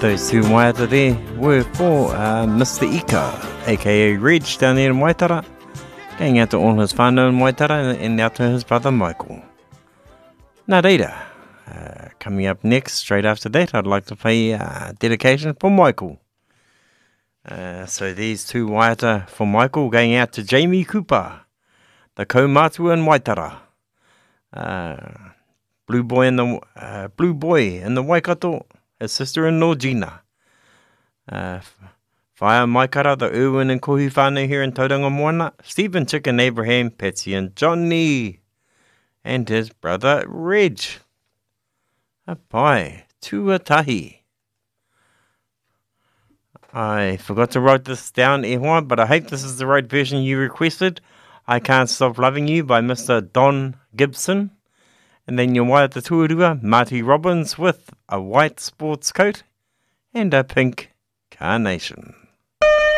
Those two waiata there were for Mr. Ika, aka Reg, down there in Waitara, going out to all his whānau in Waitara and out to his brother Michael. Nā reira, coming up next, straight after that, I'd like to play dedication for Michael. So these two waiata for Michael going out to Jamie Cooper, the kaumātua in Waitara. Blue Boy in the Waikato, his sister-in-law Gina. Whaia Maikara, the Irwin and Kohi whānau here in Tauranga Moana, Stephen, Chicken, Abraham, Patsy and Johnny, and his brother Reg. Apai, tuatahi. I forgot to write this down, Ehua, but I hope this is the right version you requested. I Can't Stop Loving You by Mr. Don Gibson. And then your waiata tuarua, Marty Robbins, with a white sports coat and a pink carnation.